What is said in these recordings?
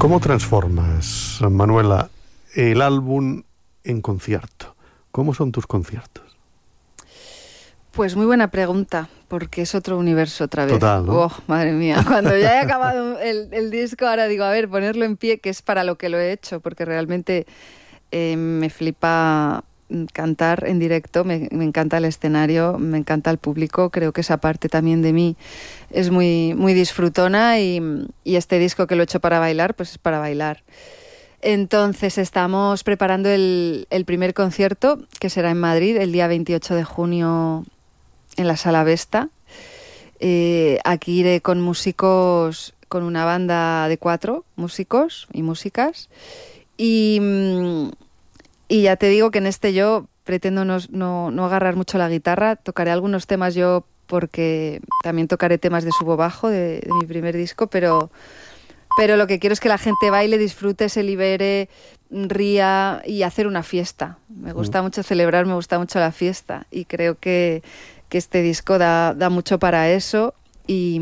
¿Cómo transformas, Manuela, el álbum en concierto? ¿Cómo son tus conciertos? Pues muy buena pregunta, porque es otro universo otra vez. Total, ¿no? Oh, madre mía, cuando ya he acabado el disco, ahora digo, a ver, ponerlo en pie, que es para lo que lo he hecho, porque realmente me flipa cantar en directo, me encanta el escenario, me encanta el público, creo que esa parte también de mí es muy, muy disfrutona y este disco que lo he hecho para bailar, pues es para bailar. Entonces estamos preparando el primer concierto, que será en Madrid el día 28 de junio en la Sala Vesta. Aquí iré con músicos, con una banda de 4 músicos y músicas. Y ya te digo que en este yo pretendo no agarrar mucho la guitarra, tocaré algunos temas yo porque también tocaré temas de subo bajo de mi primer disco, pero lo que quiero es que la gente baile, disfrute, se libere, ría y hacer una fiesta. Me gusta mucho celebrar, me gusta mucho la fiesta y creo que este disco da mucho para eso y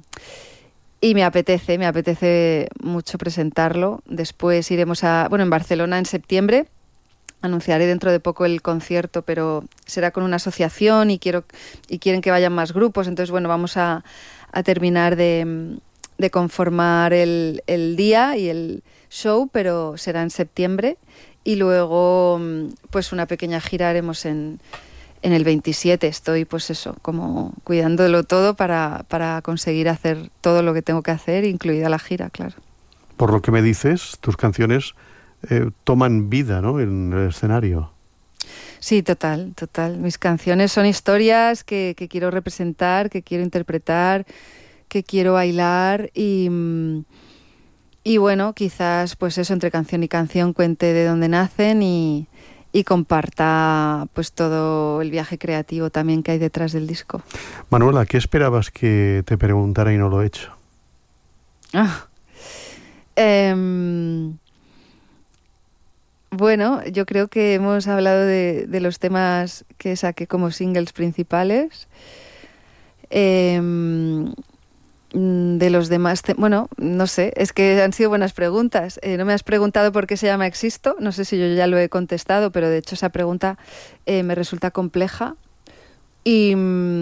me apetece mucho presentarlo. Después iremos en Barcelona en septiembre. Anunciaré dentro de poco el concierto, pero será con una asociación y quieren que vayan más grupos. Entonces, vamos a terminar de conformar el día y el show, pero será en septiembre. Y luego, pues una pequeña gira haremos en el 27. Estoy, pues eso, como cuidándolo todo para conseguir hacer todo lo que tengo que hacer, incluida la gira, claro. Por lo que me dices, tus canciones toman vida, ¿no?, en el escenario. Sí, total. Mis canciones son historias que quiero representar, que quiero interpretar, que quiero bailar y bueno, quizás pues eso, entre canción y canción cuente de dónde nacen y comparta pues todo el viaje creativo también que hay detrás del disco. Manuela, ¿qué esperabas que te preguntara y no lo he hecho? Bueno, yo creo que hemos hablado de los temas que saqué como singles principales. De los demás, no sé, es que han sido buenas preguntas. No me has preguntado por qué se llama Existo, no sé si yo ya lo he contestado, pero de hecho esa pregunta me resulta compleja. Y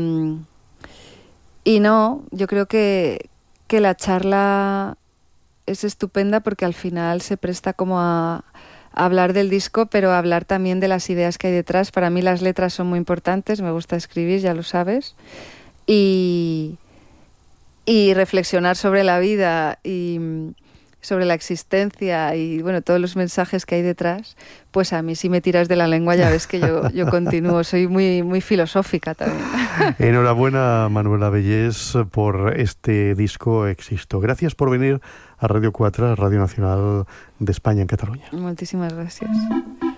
no, yo creo que la charla es estupenda porque al final se presta como a hablar del disco, pero a hablar también de las ideas que hay detrás. Para mí las letras son muy importantes, me gusta escribir, ya lo sabes, y reflexionar sobre la vida y sobre la existencia y todos los mensajes que hay detrás, pues a mí si me tiras de la lengua ya ves que yo continúo, soy muy, muy filosófica también. Enhorabuena, Manuela Bellés, por este disco Existo. Gracias por venir a Radio 4, Radio Nacional de España en Cataluña. Muchísimas gracias.